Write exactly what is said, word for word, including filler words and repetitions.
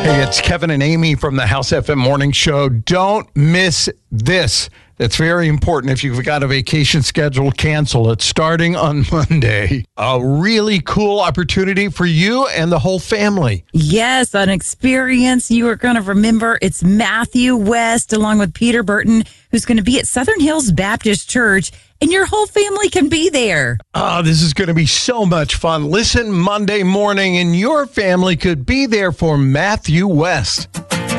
Hey, it's Kevin and Amy from the House F M Morning Show. Don't miss this. That's very important. If you've got a vacation schedule, cancel it starting on Monday. A really cool opportunity for you and the whole family. Yes, an experience you are going to remember. It's Matthew West along with Peter Burton, who's going to be at Southern Hills Baptist Church, and your whole family can be there. Oh, this is going to be so much fun. Listen Monday morning, and your family could be there for Matthew West.